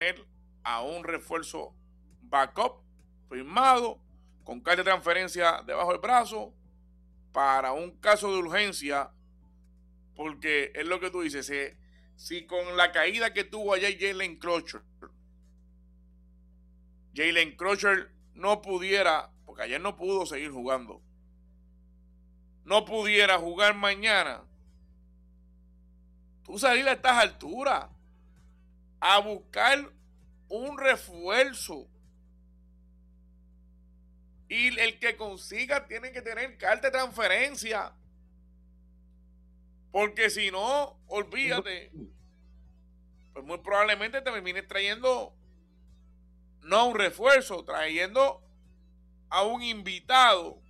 tener a un refuerzo backup firmado con carta de transferencia debajo del brazo para un caso de urgencia, porque es lo que tú dices, si con la caída que tuvo ayer Jalen Crutcher no pudiera, porque ayer no pudo seguir jugando, no pudiera jugar mañana, tú salir a estas alturas a buscar un refuerzo, y el que consiga tiene que tener carta de transferencia, porque si no, olvídate, pues muy probablemente te termines trayendo no un refuerzo, trayendo a un invitado.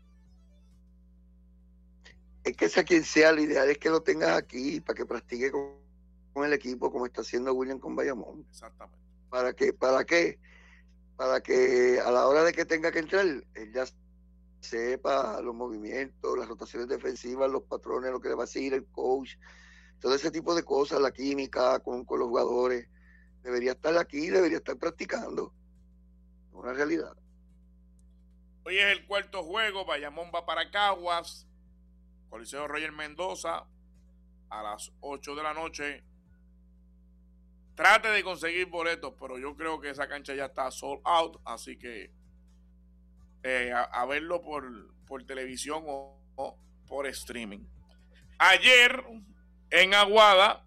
Es que sea quien sea, lo ideal es que lo tengas aquí para que practique con el equipo como está haciendo William con Bayamón. Exactamente. ¿Para qué? Para que a la hora de que tenga que entrar, él ya sepa los movimientos, las rotaciones defensivas, los patrones, lo que le va a decir el coach, todo ese tipo de cosas, la química con los jugadores. Debería estar aquí, debería estar practicando. Es una realidad. Hoy es el cuarto juego, Bayamón va para Caguas, Coliseo Roger Mendoza, a las 8 de la noche. Trate de conseguir boletos, pero yo creo que esa cancha ya está sold out, así que a verlo por televisión o por streaming. Ayer en Aguada,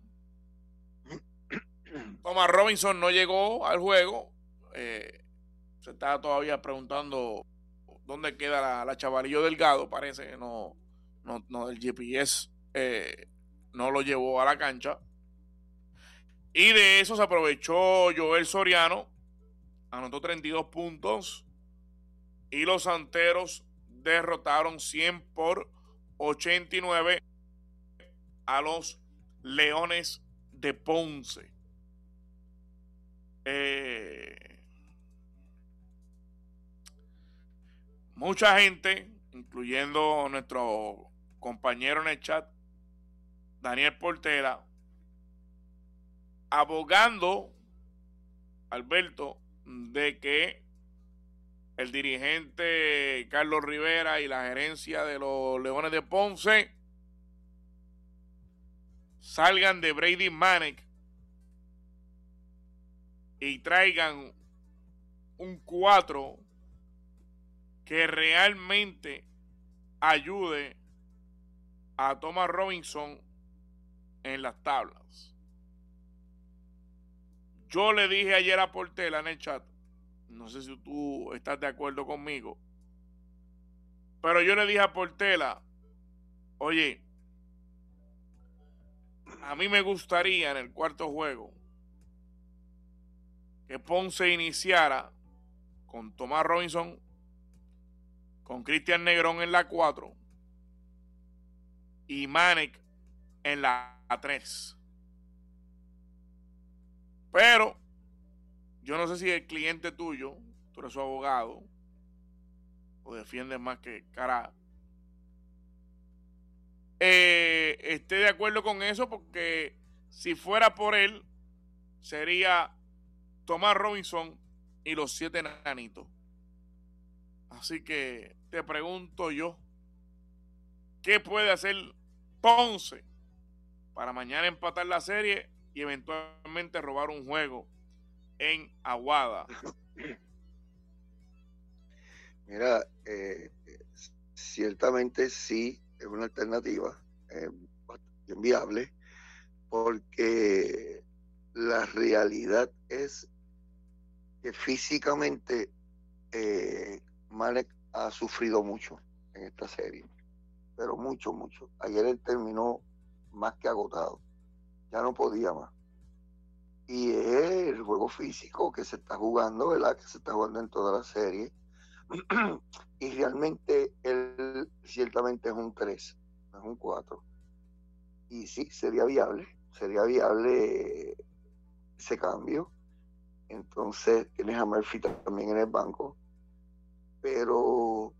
Thomas Robinson no llegó al juego. Se está todavía preguntando dónde queda la Chavalillo Delgado. Parece que no el GPS no lo llevó a la cancha. Y de eso se aprovechó Joel Soriano, anotó 32 puntos y los Santeros derrotaron 100-89 a los Leones de Ponce. Mucha gente, incluyendo nuestro compañero en el chat, Daniel Portela, abogando, Alberto, de que el dirigente Carlos Rivera y la gerencia de los Leones de Ponce salgan de Brady Manek y traigan un 4 que realmente ayude a Thomas Robinson en las tablas. Yo le dije ayer a Portela en el chat, no sé si tú estás de acuerdo conmigo, pero yo le dije a Portela, oye, a mí me gustaría en el cuarto juego que Ponce iniciara con Thomas Robinson, con Cristian Negrón en la 4 y Manek en la 3. Pero yo no sé si el cliente tuyo, tú eres su abogado, o defiendes más que cara, esté de acuerdo con eso, porque si fuera por él, sería Thomas Robinson y los 7 nanitos. Así que te pregunto yo, ¿qué puede hacer Ponce para mañana empatar la serie y eventualmente robar un juego en Aguada? Mira, ciertamente sí es una alternativa bastante viable, porque la realidad es que físicamente Manek ha sufrido mucho en esta serie, pero mucho. Ayer él terminó más que agotado, ya no podía más. Y es el juego físico que se está jugando, ¿verdad? Que se está jugando en toda la serie. Y realmente él ciertamente es un 3, no es un 4. Y sí, sería viable ese cambio. Entonces tienes a Murphy también en el banco, pero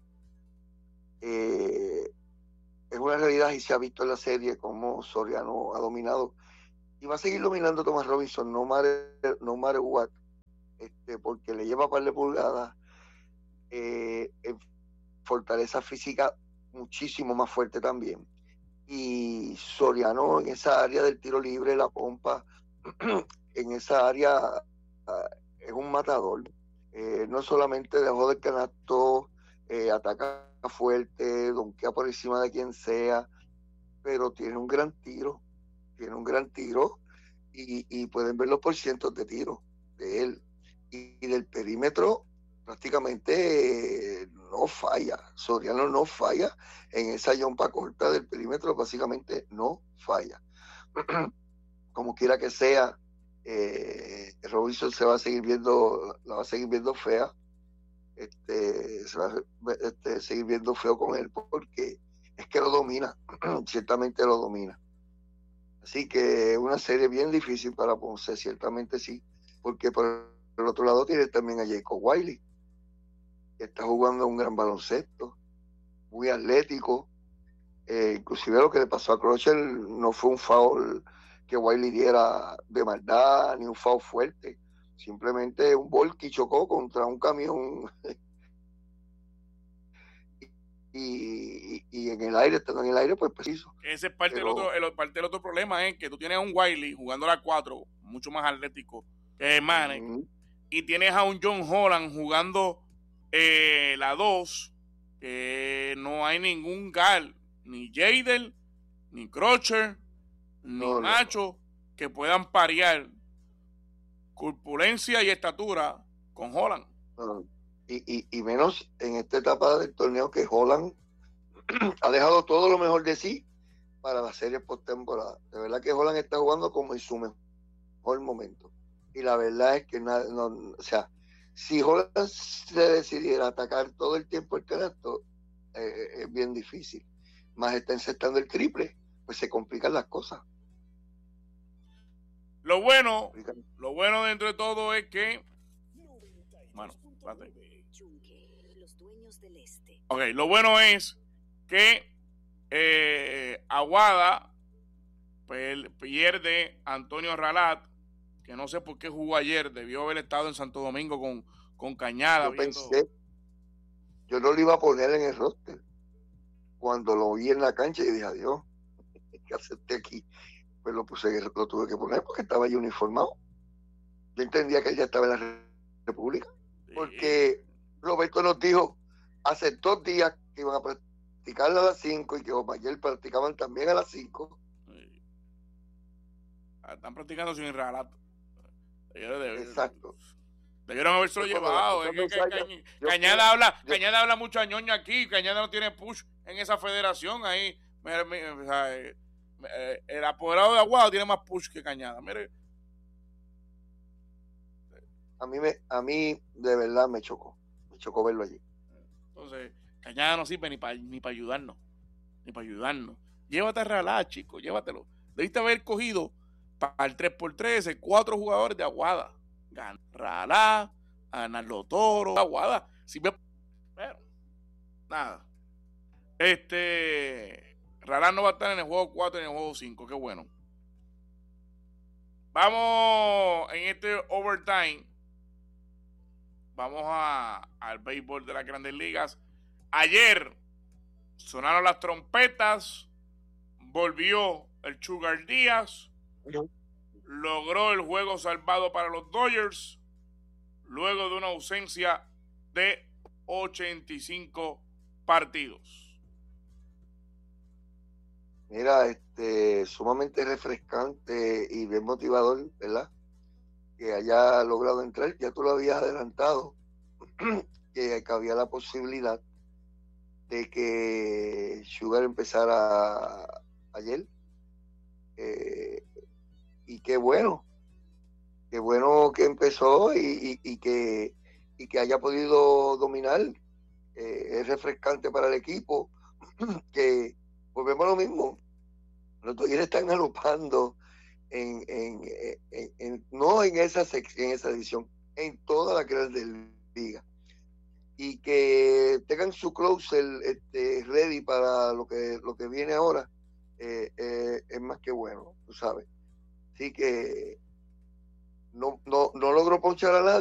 es una realidad y se ha visto en la serie cómo Soriano ha dominado y va a seguir dominando Thomas Robinson no matter what, porque le lleva par de pulgadas, en fortaleza física muchísimo más fuerte también. Y Soriano en esa área del tiro libre, la pompa, en esa área es un matador. No solamente dejó del canasto, ataca fuerte, donquea por encima de quien sea, pero tiene un gran tiro y pueden ver los porcientos de tiro de él. Y del perímetro prácticamente no falla. Soriano no falla en esa yompa corta del perímetro, básicamente no falla. Como quiera que sea, Robinson la va a seguir viendo fea. Se va a seguir viendo feo con él porque es que lo domina, ciertamente lo domina. Así que una serie bien difícil para Ponce, ciertamente sí, porque por el otro lado tiene también a Jacob Wiley, que está jugando un gran baloncesto, muy atlético. Inclusive lo que le pasó a Crochet no fue un foul que Wiley diera de maldad, ni un foul fuerte, simplemente un volky chocó contra un camión y en el aire, estando en el aire, pues preciso. Ese es parte, parte del otro problema, es que tú tienes a un Wiley jugando a la 4, mucho más atlético que Manek, y tienes a un John Holland jugando la 2, que no hay ningún gal, ni Jader, ni Crotcher, ni Macho, que puedan parear corpulencia y estatura con Holland. Y menos en esta etapa del torneo, que Holland ha dejado todo lo mejor de sí para la serie postemporada. De verdad que Holland está jugando como en su mejor momento. Y la verdad es que o sea, si Holland se decidiera atacar todo el tiempo el canasto, es bien difícil. Más está encestando el triple, pues se complican las cosas. Lo bueno dentro de todo es que, bueno, okay, lo bueno es que Aguada pierde a Antonio Ralat, que no sé por qué jugó ayer, debió haber estado en Santo Domingo con Cañada. Yo no lo iba a poner en el roster. Cuando lo vi en la cancha y dije, adiós, ¿qué acepté aquí? Pues lo tuve que poner porque estaba ahí uniformado. Yo entendía que él ya estaba en la República, porque Roberto nos dijo hace 2 días que iban a practicar a las 5 y que ayer practicaban también a las 5. Están practicando sin Ralat. Exacto. Debieron habérselo llevado. Cañada habla mucho a ñoño aquí. Cañada no tiene push en esa federación ahí. El apoderado de Aguado tiene más push que Cañada. Mire. A mí de verdad me chocó verlo allí. Entonces, Cañada no sirve ni para ayudarnos. Llévate a Ralat, chico, llévatelo. Debiste haber cogido para el 3x3 4 jugadores de Aguada. Ralat, Arnaldo Toro, Aguada. Pero, nada. Ralat no va a estar en el juego 4 ni en el juego 5. Qué bueno. Vamos en este overtime. Vamos al béisbol de las Grandes Ligas. Ayer sonaron las trompetas. Volvió el Sugar Díaz. Logró el juego salvado para los Dodgers luego de una ausencia de 85 partidos. Mira, sumamente refrescante y bien motivador, ¿verdad? Que haya logrado entrar. Ya tú lo habías adelantado, que había la posibilidad de que Sugar empezara ayer. Y qué bueno que empezó y que haya podido dominar. Es refrescante para el equipo, que volvemos a lo mismo. Los Dodgers están galopando no en esa edición, en toda la Grandes Ligas. Y que tengan su closer ready para lo que viene ahora, es más que bueno, tú sabes. Así que no logró ponchar a nadie.